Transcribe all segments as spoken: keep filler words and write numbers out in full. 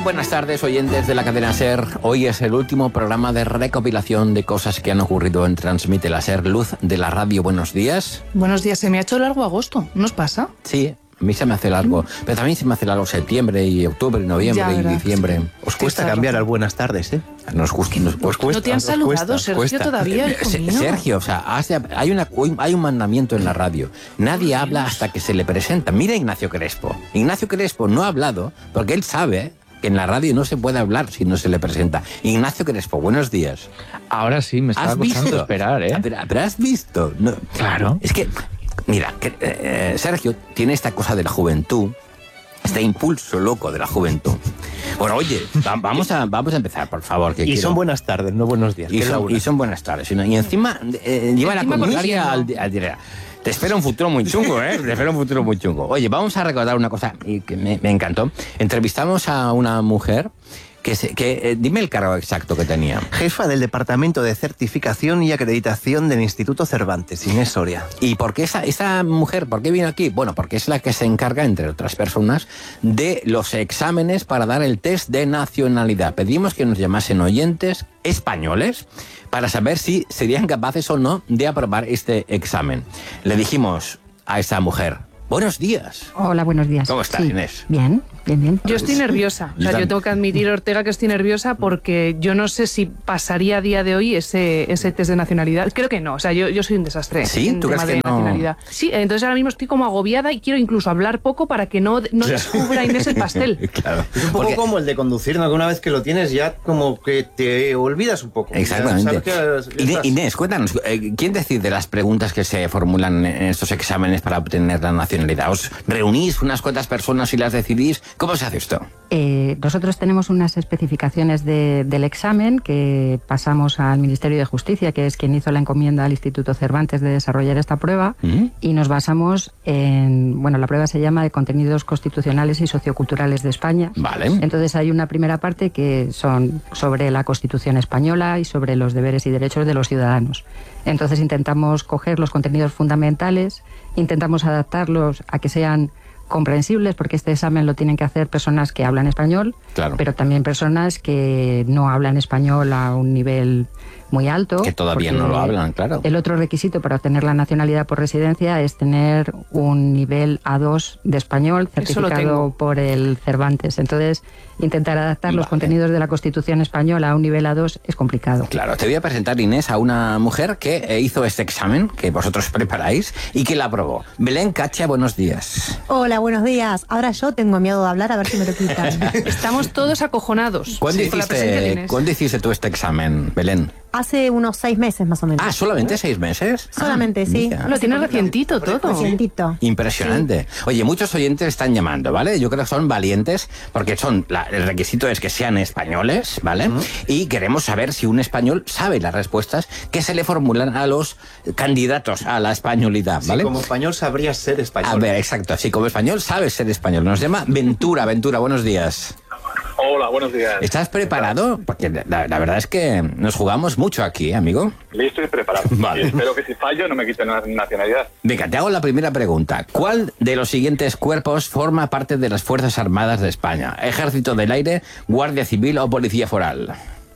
buenas tardes, oyentes de la cadena SER. Hoy es el último programa de recopilación de cosas que han ocurrido en Transmite la SER, luz de la radio. Buenos días. Buenos días, se me ha hecho largo agosto, ¿no os pasa? Sí, a mí se me hace largo, pero también se me hace largo septiembre y octubre y noviembre Ya, y ¿verdad? diciembre. Sí. Os cuesta cambiar al buenas tardes, ¿eh? Nos gusta, nos, nos cuesta. ¿No te han nos saludado, cuesta, Sergio, cuesta. todavía, hijo Se- mío? Sergio, o sea, hace- hay, una, hay un mandamiento en la radio. Nadie habla hasta que se le presenta. Mira a Ignacio Crespo. Ignacio Crespo no ha hablado porque él sabe que en la radio no se puede hablar si no se le presenta. Ignacio Crespo, buenos días. Ahora sí, me estaba ¿Has costando visto? esperar, ¿eh? Pero, pero has visto. No. Claro. Es que, mira, que, eh, Sergio tiene esta cosa de la juventud, este impulso loco de la juventud. Bueno, oye, va- vamos a, vamos a empezar, por favor. Que Y quiero- son buenas tardes, no buenos días. y que es la son, una. y son buenas tardes. Y, no- y encima eh, lleva la Encima contraria al, corrigiendo. al dire- Te espera un futuro muy chungo, ¿eh? Te espera un futuro muy chungo. Oye, vamos a recordar una cosa y que me, me encantó. Entrevistamos a una mujer que... Se, que eh, dime el cargo exacto que tenía. Jefa del Departamento de Certificación y Acreditación del Instituto Cervantes, Inés Soria. ¿Y por qué esa, esa mujer, por qué viene aquí? Bueno, porque es la que se encarga, entre otras personas, de los exámenes para dar el test de nacionalidad. Pedimos que nos llamasen oyentes españoles para saber si serían capaces o no de aprobar este examen. Le dijimos a esa mujer, buenos días. Hola, buenos días. ¿Cómo estás, Inés? Bien, bien, bien. Yo estoy nerviosa. O sea, yo tengo que admitir, Ortega, que estoy nerviosa porque yo no sé si pasaría a día de hoy ese, ese test de nacionalidad. Creo que no. O sea, yo, yo soy un desastre. ¿Sí? en ¿Tú tema crees que de no? nacionalidad. Sí, entonces ahora mismo estoy como agobiada y quiero incluso hablar poco para que no, no descubra Inés el pastel. Claro. Es un poco Porque- como el de conducir, ¿no? Que una vez que lo tienes ya como que te olvidas un poco. Exactamente. Ya sabes que Inés, estás- Inés, cuéntanos, eh, ¿quién decide las preguntas que se formulan en estos exámenes para obtener la nacionalidad? ¿Os reunís unas cuantas personas y las decidís? ¿Cómo se hace esto? Eh, nosotros tenemos unas especificaciones de- del examen que pasamos al Ministerio de Justicia, que es quien hizo la encomienda al Instituto Cervantes de desarrollar esta prueba, ¿Mm? y nos basamos en, bueno, la prueba se llama de contenidos constitucionales y socioculturales de España. Vale. Entonces hay una primera parte que son sobre la Constitución española y sobre los deberes y derechos de los ciudadanos. Entonces intentamos coger los contenidos fundamentales, intentamos adaptarlos a que sean comprensibles, porque este examen lo tienen que hacer personas que hablan español, Claro. pero también personas que no hablan español a un nivel muy alto. Que todavía porque no lo hablan, claro. El otro requisito para obtener la nacionalidad por residencia es tener un nivel A dos de español Eso lo certificado tengo. por el Cervantes. Entonces, intentar adaptar los Vale. contenidos de la Constitución española a un nivel A dos es complicado. Claro, te voy a presentar, Inés, a una mujer que eh, hizo este examen, que vosotros preparáis, y que la aprobó. Belén Cacha, buenos días. Hola, buenos días. Ahora yo tengo miedo de hablar, a ver si me lo quitan. Estamos todos acojonados ¿Cuándo, con la presencia de hiciste, Inés. ¿Cuándo hiciste tú este examen, Belén? Hace unos seis meses más o menos. Ah, ¿solamente seis meses? Solamente, Ah, sí. mira. Lo tienes recientito todo. Recientito. Impresionante. Oye, muchos oyentes están llamando, ¿vale? Yo creo que son valientes porque son la- el requisito es que sean españoles, ¿vale? Y queremos saber si un español sabe las respuestas que se le formulan a los candidatos a la españolidad, Sí, ¿vale? como español sabrías ser español. A ver, exacto. Así como español sabes ser español. Nos llama Ventura. Ventura, buenos días. Hola, buenos días. ¿Estás preparado? Porque la, la verdad es que nos jugamos mucho aquí, ¿eh, amigo. Listo y preparado. Vale. Y espero que si fallo no me quiten la nacionalidad. Venga, te hago la primera pregunta. ¿Cuál de los siguientes cuerpos forma parte de las Fuerzas Armadas de España? ¿Ejército del Aire, Guardia Civil o Policía Foral?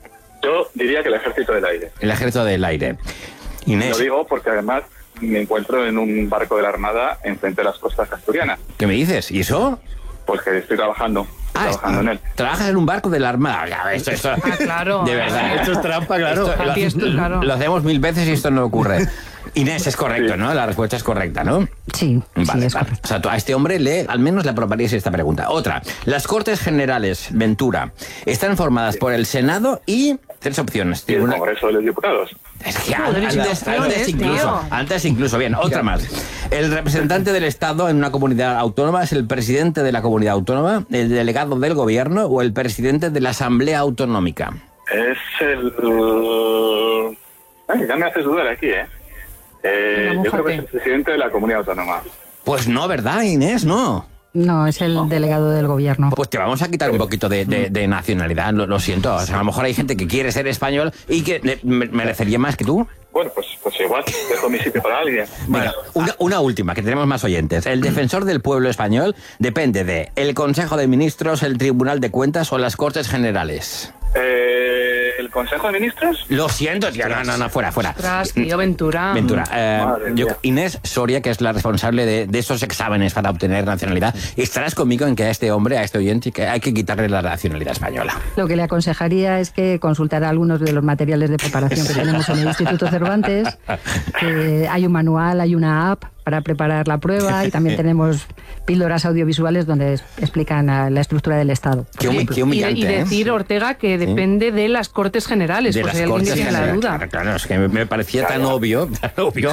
Yo diría que el Ejército del Aire. El Ejército del Aire. Inés, Lo digo porque además me encuentro en un barco de la Armada enfrente de las costas asturianas. ¿qué me dices? ¿Y eso? Pues que estoy trabajando. Estoy trabajando en él. trabajas en un barco de la Armada. Ya, Esto, esto, Ah, claro. de verdad. Esto es trampa, claro. Esto- Aquí esto, claro. Lo hacemos mil veces y esto no ocurre. Inés, es correcto, Sí. ¿no? La respuesta es correcta, ¿no? Sí, Vale, sí, es vale. correcto. O sea, tú a este hombre le, al menos le aprobarías esta pregunta. Otra. Las Cortes Generales, Ventura, están formadas por el Senado y... Tres opciones. Y el Tribuna- Congreso de los Diputados. Es que Joder, antes, ilusiones, antes incluso, tío. antes incluso, bien, otra más. El representante del Estado en una comunidad autónoma es el presidente de la comunidad autónoma, el delegado del gobierno o el presidente de la Asamblea Autonómica. Es el... Ay, ya me haces dudar aquí, ¿eh? eh Venga, yo creo que mójate. es el presidente de la comunidad autónoma. Pues no, ¿verdad, Inés? No. No, es el delegado del gobierno. Pues te vamos a quitar un poquito de, de, de nacionalidad, lo, lo siento. O sea, a lo mejor hay gente que quiere ser español y que le, me, merecería más que tú. Bueno, pues, pues igual, dejo mi sitio para alguien. Venga, una, una última, que tenemos más oyentes. El defensor del pueblo español depende de el Consejo de Ministros, el Tribunal de Cuentas o las Cortes Generales. Eh, ¿El Consejo de Ministros? Lo siento, tío. No, no, no, fuera, fuera. Ostras, tío, Ventura. Ventura. Eh, yo, mía. Inés Soria, que es la responsable de, de esos exámenes para obtener nacionalidad, estarás conmigo en que a este hombre, a este oyente, que hay que quitarle la nacionalidad española. Lo que le aconsejaría es que consultara algunos de los materiales de preparación que tenemos en el Instituto Cervantes, que hay un manual, hay una app para preparar la prueba y también tenemos píldoras audiovisuales donde es- explican ah, la estructura del Estado. Qué, humi- qué Y, humillante, y decir, ¿eh? Ortega, que depende de las Cortes Generales, De por las si alguien Cortes tiene la Generales. duda. Claro, claro, es que me, me parecía tan obvio, tan obvio.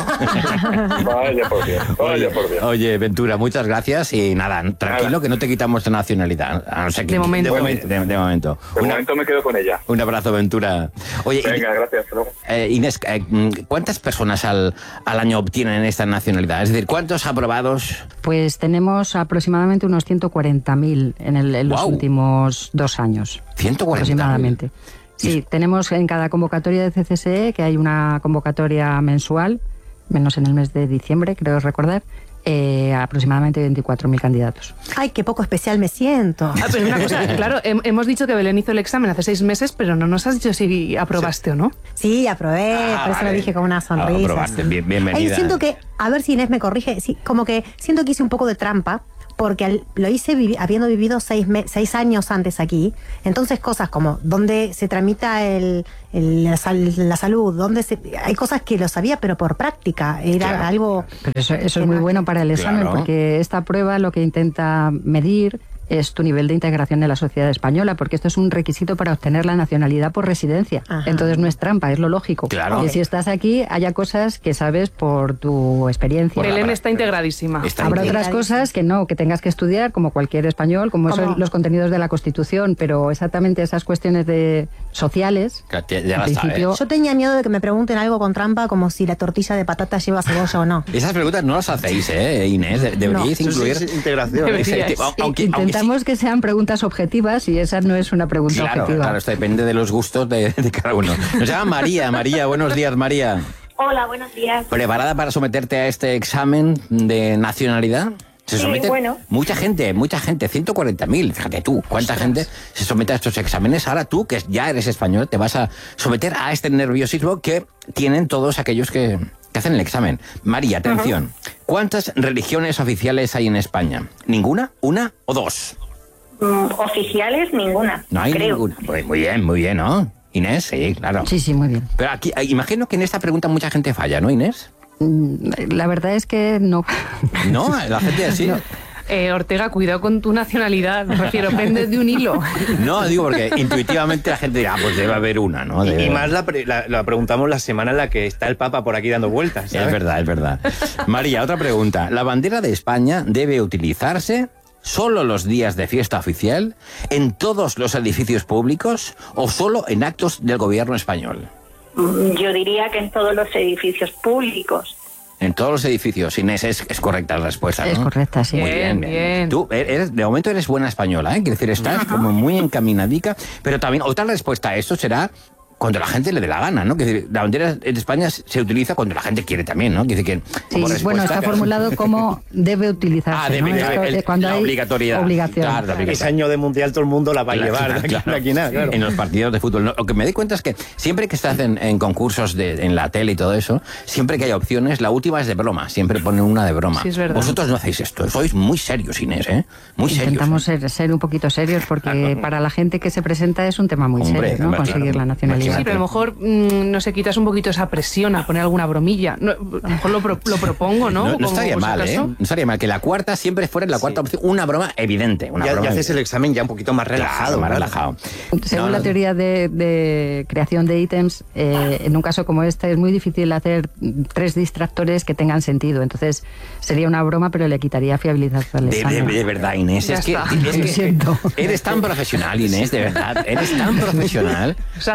Vaya por Dios, vaya por Dios. Oye, Ventura, muchas gracias y nada, tranquilo Nada. que no te quitamos de nacionalidad. A no ser que- De momento. De, momen- de- de momento. De Una- momento me quedo con ella. un abrazo, Ventura. Oye, Venga, gracias. hasta luego. eh, Inés, eh, ¿cuántas personas al, al año obtienen esta nacionalidad? Es decir, ¿cuántos aprobados? Pues tenemos aproximadamente unos ciento cuarenta mil en, el- en los Guau. últimos dos años. ciento cuarenta mil. Aproximadamente. Sí, tenemos en cada convocatoria de C C S E, que hay una convocatoria mensual, menos en el mes de diciembre, creo recordar, eh, aproximadamente veinticuatro mil candidatos. Ay, qué poco especial me siento. Ah, pero una cosa, claro, hem- hemos dicho que Belén hizo el examen hace seis meses, pero no nos has dicho si aprobaste o no. Sí, aprobé, Ah, por eso vale. lo dije con una Ah, sonrisa. aprobaste, sí. bien- bienvenida. Ay, siento que, a ver si Inés me corrige, sí, como que siento que hice un poco de trampa, porque al- lo hice vivi- habiendo vivido seis, me- seis años antes aquí. Entonces cosas como dónde se tramita el, el- la, sal- la salud, dónde se, hay cosas que lo sabía, pero por práctica. Era Claro. algo... Pero eso, eso es muy bueno para el examen, Claro. porque esta prueba lo que intenta medir es tu nivel de integración en la sociedad española, porque esto es un requisito para obtener la nacionalidad por residencia. Ajá. Entonces no es trampa, es lo lógico. Claro. Que si estás aquí, haya cosas que sabes por tu experiencia. Por la Belén pra- está integradísima. Está Habrá increíble. otras cosas que no, que tengas que estudiar como cualquier español, como ¿Cómo? son los contenidos de la Constitución, pero exactamente esas cuestiones de sociales, Que ya- ya en la sabes. principio, Yo tenía miedo de que me pregunten algo con trampa, como si la tortilla de patata lleva cebolla o no. Esas preguntas no las hacéis, ¿eh, Inés? De- Deberíais Eso sí incluir... es integración. ¿eh? Deberíais. Ese- aunque- aunque sí- intentamos que sean preguntas objetivas y esa no es una pregunta Claro, objetiva. claro, esto depende de los gustos de, de cada uno. Nos llama María. María, buenos días, María. Hola, buenos días. ¿Preparada para someterte a este examen de nacionalidad? Se Sí, somete bueno. mucha gente, mucha gente, ciento cuarenta mil, fíjate tú, cuánta gente se somete a estos exámenes. Ahora tú, que ya eres español, te vas a someter a este nerviosismo que tienen todos aquellos que, que hacen el examen. María, atención, ¿cuántas religiones oficiales hay en España? ¿Ninguna? ¿Una o dos? Mm, oficiales, ninguna. No hay creo. ninguna. Pues muy bien, muy bien, ¿no? Inés, sí, claro. Sí, sí, muy bien. Pero aquí, eh, imagino que en esta pregunta mucha gente falla, ¿no, Inés? Mm, La verdad es que no. No, la gente así. Eh, Ortega, cuidado con tu nacionalidad, me refiero, pende de un hilo. No, digo porque intuitivamente la gente dirá, ah, pues debe haber una, ¿no? Y, Debe- y más la, pre- la- la preguntamos la semana en la que está el Papa por aquí dando vueltas. ¿sabes? Es verdad, es verdad. María, otra pregunta. ¿La bandera de España debe utilizarse solo los días de fiesta oficial, en todos los edificios públicos o solo en actos del gobierno español? Mm, Yo diría que en todos los edificios públicos. En todos los edificios. Inés, es, es correcta la respuesta, ¿no? Es correcta, sí. Muy bien, Bien, bien. bien. Tú, eres, de momento eres buena española, ¿eh? Quiero decir, estás como muy encaminadica, pero también otra respuesta a esto será cuando la gente le dé la gana, ¿no? Quiero decir, la bandera de España se utiliza cuando la gente quiere también, ¿no? Quiero decir que, Sí, como bueno, respuesta- está formulado como debe utilizarse. Ah, debe, ¿no? debe, Esto, el- eh, cuando la hay obligatoriedad. obligación. Claro, la obligación. Ese año de mundial todo el mundo la va a Claro, llevar. de aquí- claro. de aquí nada, claro. En los partidos de fútbol. No, lo que me doy cuenta es que siempre que estás en, en concursos de, en la tele y todo eso, siempre que hay opciones, la última es de broma. Siempre ponen una de broma. Sí, es verdad. Vosotros no hacéis esto. Sois muy serios, Inés, ¿eh? Muy serios. Intentamos ser, ser un poquito serios porque para la gente que se presenta es un tema muy Hombre, serio, ¿no? hombre, Conseguir claro. la nacionalidad. Sí, pero a lo mejor, mm, no sé, quitas un poquito esa presión a poner alguna bromilla. No, a lo mejor lo, pro- lo propongo, ¿no? No, no Como estaría por si mal, ¿eh? acaso. No estaría mal que la cuarta siempre fuera la cuarta opción. Una broma evidente. Una Ya, broma ya haces el examen ya un poquito más Claro, relajado. más ¿no? relajado. Según No, la no. teoría de, de creación de ítems, eh, en un caso como este es muy difícil hacer tres distractores que tengan sentido. Entonces sería una broma, pero le quitaría fiabilidad al De, de- examen. de verdad, Inés, Ya es que, está. es Lo que siento. eres tan profesional, Inés, de verdad. Eres tan profesional. Se ha cerrado la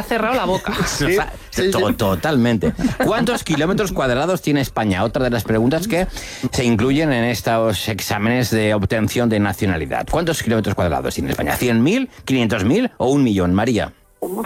boca. O sea, to- totalmente. ¿Cuántos kilómetros cuadrados tiene España? Otra de las preguntas que se incluyen en estos exámenes de obtención de nacionalidad. ¿Cuántos kilómetros cuadrados tiene España? ¿cien mil, quinientos mil o un millón? María. Uf,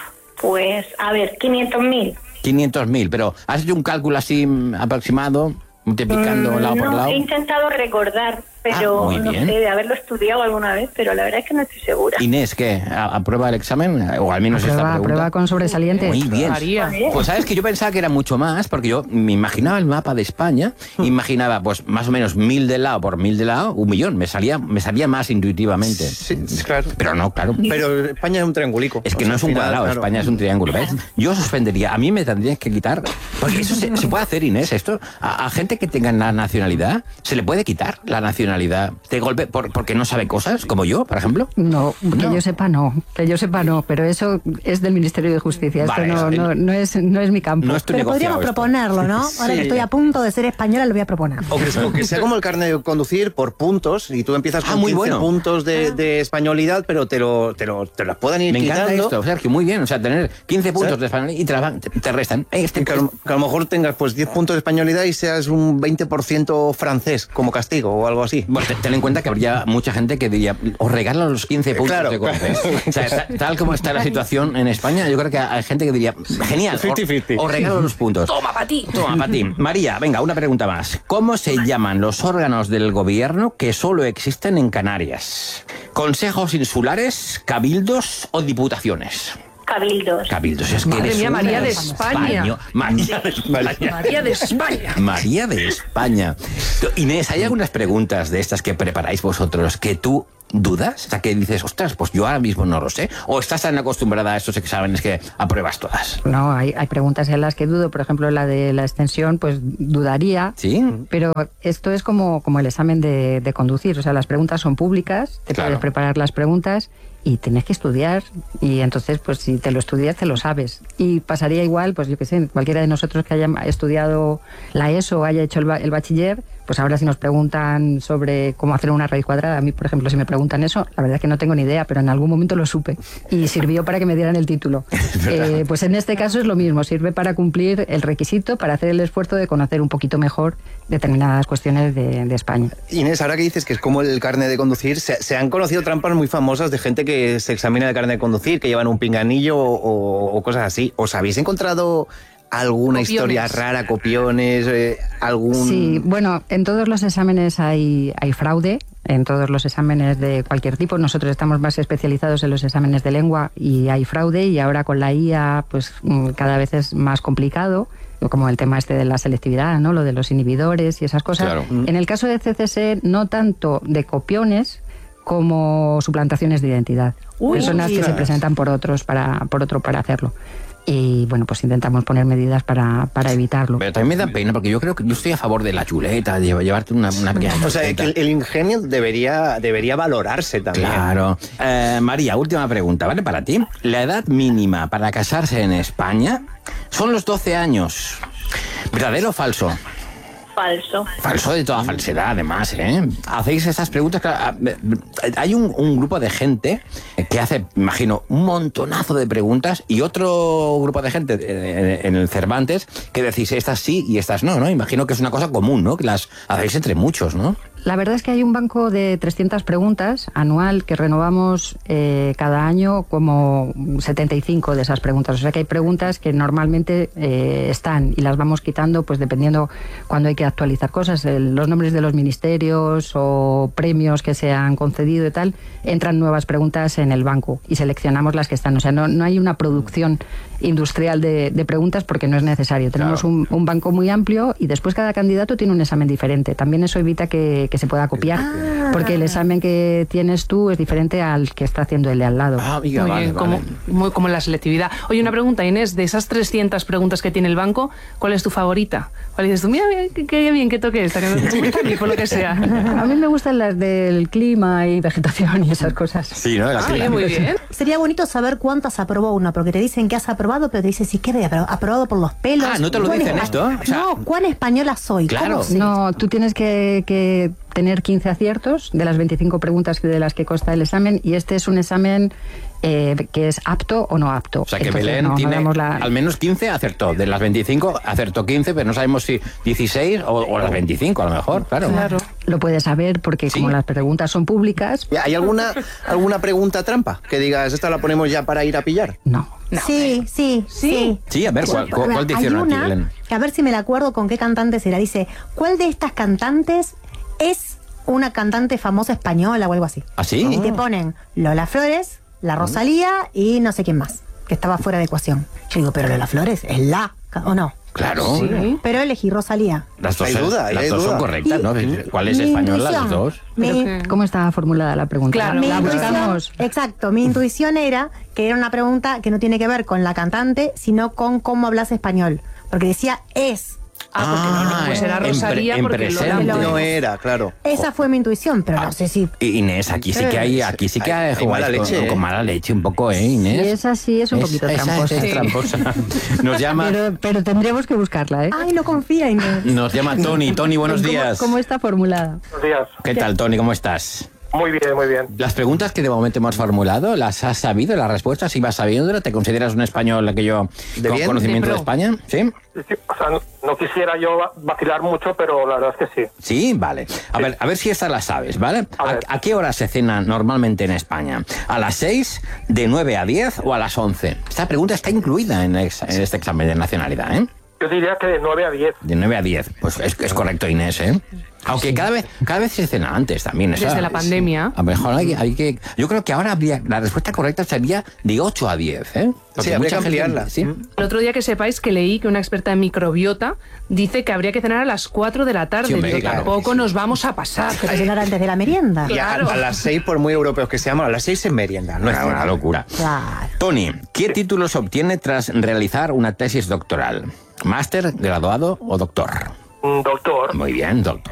pues, a ver, quinientos mil. quinientos mil, pero ¿has hecho un cálculo así mm, aproximado, multiplicando lado por no, lado? he intentado recordar, pero Ah, muy no bien. sé, de haberlo estudiado alguna vez, pero la verdad es que no estoy segura. Inés, ¿qué? ¿A- ¿Aprueba el examen? O al menos esta Prueba, pregunta. prueba con sobresaliente. Muy bien. María. Pues sabes que yo pensaba que era mucho más, porque yo me imaginaba el mapa de España, imaginaba pues más o menos mil de lado por mil de lado, un millón, me salía, me salía más intuitivamente. Sí, claro. Pero no, claro. Pero España es un triangulico. Es que O sea, no es al un final, cuadrado, claro. España es un triángulo, ¿ves? Yo suspendería, a mí me tendrías que quitar, porque eso se, se puede hacer, Inés, esto, a, a gente que tenga la nacionalidad, se le puede quitar la nacionalidad de golpe por, porque no sabe cosas, como yo, por ejemplo. No, que No. yo sepa no, que yo sepa no, pero eso es del Ministerio de Justicia, Vale, esto no, eso- no, no es, no es mi campo. No es tu Pero negociado podríamos esto. proponerlo, ¿no? Ahora Sí. que estoy a punto de ser española, lo voy a proponer. O que, o que sea como el carnet de conducir por puntos y tú empiezas Ah, con muy quince bueno. puntos de, de españolidad, pero te lo, te lo, te las puedan ir Me encanta quitando. esto, Sergio, muy bien. O sea, tener quince puntos ¿Sabes? de español y te, la van- te- te restan. Eh, Este, Que a, lo, que a lo mejor tengas pues diez puntos de españolidad y seas un veinte por ciento francés como castigo o algo así. Bueno, te- ten en cuenta que habría mucha gente que diría, os regalo los quince puntos Claro, de golpe. O sea, ta- tal como está la situación en España, yo creo que hay gente que diría, genial, cincuenta cincuenta. os, os regalo los puntos. Toma para ti. Toma para ti. María, venga, una pregunta más. ¿Cómo se llaman los órganos del gobierno que solo existen en Canarias? ¿Consejos insulares, cabildos o diputaciones? Cabildos. Cabildos, es que Madre eres mía, una María de España. españo- María de España. María de España. María de España. Inés, ¿hay algunas preguntas de estas que preparáis vosotros que tú dudas? O sea, que dices, ostras, pues yo ahora mismo no lo sé. ¿O estás tan acostumbrada a estos exámenes que apruebas todas? No, hay, hay preguntas en las que dudo, por ejemplo, la de la extensión, pues dudaría. ¿Sí? Pero esto es como, como el examen de, de conducir, o sea, las preguntas son públicas, te Claro. puedes preparar las preguntas y tienes que estudiar y entonces pues si te lo estudias te lo sabes. Y pasaría igual, pues yo qué sé, cualquiera de nosotros que haya estudiado la ESO o haya hecho el, ba- el bachiller, pues ahora si nos preguntan sobre cómo hacer una raíz cuadrada, a mí por ejemplo si me preguntan eso, la verdad es que no tengo ni idea, pero en algún momento lo supe y sirvió para que me dieran el título. Eh, pues en este caso es lo mismo, sirve para cumplir el requisito, para hacer el esfuerzo de conocer un poquito mejor determinadas cuestiones de, de España. Inés, ahora que dices que es como el carnet de conducir, se, se han conocido trampas muy famosas de gente que se examina el carnet de conducir, que llevan un pinganillo o, o- o cosas así. ¿Os habéis encontrado alguna Copiones. historia rara, copiones, eh, algún...? Sí, bueno, en todos los exámenes hay, hay fraude, en todos los exámenes de cualquier tipo. Nosotros estamos más especializados en los exámenes de lengua y hay fraude y ahora con la I A pues mm, cada vez es más complicado, como el tema este de la selectividad, ¿no? Lo de los inhibidores y esas cosas. Claro. En el caso de C C S, no tanto de copiones como suplantaciones de identidad. Uy, Personas que se ostras. presentan por otros para, por otro para hacerlo. Y bueno, pues intentamos poner medidas para, para evitarlo. Pero también me da pena porque yo creo que yo estoy a favor de la chuleta, de lleva- llevarte una, una pequeña O sea, chuleta. que el, el ingenio debería, debería valorarse también. Claro. Eh, María, última pregunta, ¿vale? Para ti. La edad mínima para casarse en España son los doce años. ¿Verdadero o falso? Falso. Falso de toda falsedad, además, ¿eh? Hacéis estas preguntas. Claro, hay un, un grupo de gente que hace, imagino, un montonazo de preguntas y otro grupo de gente eh, en el Cervantes que decís estas sí y estas no, ¿no? Imagino que es una cosa común, ¿no? Que las hacéis entre muchos, ¿no? La verdad es que hay un banco de trescientas preguntas anual que renovamos eh, cada año como setenta y cinco de esas preguntas. O sea que hay preguntas que normalmente eh, están y las vamos quitando pues dependiendo cuando hay que actualizar cosas. El- los nombres de los ministerios o premios que se han concedido y tal, entran nuevas preguntas en el banco y seleccionamos las que están. O sea, no, no hay una producción industrial de, de preguntas porque no es necesario. Tenemos Claro. un, un banco muy amplio y después cada candidato tiene un examen diferente. También eso evita que, que se pueda copiar, Ah. porque el examen que tienes tú es diferente al que está haciendo el de al lado. Ah, amiga, Muy vale, bien, vale. como, muy, como la selectividad. Oye, una pregunta, Inés, de esas trescientas preguntas que tiene el banco, ¿cuál es tu favorita? ¿Cuál dices tú? Mira, mira, qué, qué bien que toque esta, que me gusta a mí, por lo que sea. A mí me gustan las del clima y vegetación y esas cosas. Sí, ¿no? Ah, bien, muy bien. Sería bonito saber cuántas aprobó uno, porque te dicen que has aprobado, pero te dicen, sí, ¿qué? ¿Apro- ¿Aprobado por los pelos? Ah, ¿no te lo ¿Cuán dicen espa- esto? O sea, no, ¿cuán española soy? Claro. ¿Cómo sé? No, tú tienes que, que tener quince aciertos de las veinticinco preguntas de las que consta el examen, y este es un examen eh, que es apto o no apto. O sea que Entonces, Belén no, no tiene damos la- al menos quince acertó. De las veinticinco acertó quince, pero no sabemos si dieciséis o, o las veinticinco a lo mejor, claro. Claro. Lo puedes saber porque Sí. como las preguntas son públicas, ¿Hay alguna, alguna pregunta trampa? Que digas, esta la ponemos ya para ir a pillar. no. Sí, sí, sí. Sí, a ver, ¿cuál, cuál, cuál te Hay hicieron a ti, una, Belén? que a ver si me la acuerdo con qué cantante será. Dice, ¿cuál de estas cantantes es una cantante famosa española o algo así? ¿Ah, sí? Y te ponen Lola Flores, la Rosalía y no sé quién más, que estaba fuera de ecuación. Yo digo, pero Lola Flores es la, ¿o no? Claro. Sí. Pero elegí Rosalía. Las dos, Hay duda, las hay dos son duda. correctas, Y ¿no? ¿Cuál es mi española? Las intuición, dos. Mi, Pero que- ¿Cómo está formulada la pregunta? Claro, mi la intuición, buscamos. exacto, mi intuición era que era una pregunta que no tiene que ver con la cantante, sino con cómo hablas español. Porque decía es. Ah, porque no, no, pues era en pre- Rosalía en porque presente. Lola- No era, claro. Esa fue mi intuición, pero no sé si... Y Inés, aquí sí que hay, aquí sí que Hay- hay, hay mala jugáis con, leche, con ¿eh? mala leche un poco, ¿eh, Inés? Y esa sí es un poquito esa tramposa. es Sí. tramposa. Nos llama, Pero, pero tendremos que buscarla, ¿eh? Ay, no confía, Inés. nos llama Tony. Tony, buenos ¿Cómo- días. ¿Cómo está formulada? Buenos días. ¿Qué tal, Tony? ¿Cómo estás? Muy bien, muy bien. Las preguntas que de momento hemos formulado, ¿las has sabido? ¿Las respuestas? ¿Si vas sabiendo? ¿Te consideras un español aquello ¿De con bien? conocimiento De de, pro. España? ¿Sí? Sí, o sea, no, no quisiera yo va- vacilar mucho, pero la verdad es que sí. Sí, vale. A ver, a ver si estas las sabes, ¿vale? A ¿A, ver. a qué hora se cena normalmente en España? ¿A las seis, de nueve a diez o a las once? Esta pregunta está incluida en, ex- en este examen de nacionalidad, ¿eh? Yo diría que de nueve a diez. De nueve a diez. Pues es, es correcto, Inés, ¿eh? Aunque cada vez cada vez se cena antes también. esa- Desde la pandemia. A lo mejor hay, hay que... Yo creo que ahora habría, la respuesta correcta sería de ocho a diez, ¿eh? Porque Sí, habría mucha que gente- ampliarla. ¿sí? El otro día que sepáis que leí que una experta en microbiota dice que habría que cenar a las cuatro de la tarde. Sí, hombre, Digo, claro. tampoco nos vamos a pasar. Para cenar antes de la merienda. Y a, Claro. a las seis, por muy europeos que seamos, a las seis en merienda. No es Una, una cena. locura. Claro. Tony, ¿qué título se obtiene tras realizar una tesis doctoral? ¿Máster, graduado o doctor? Mm, Doctor. Muy bien, doctor.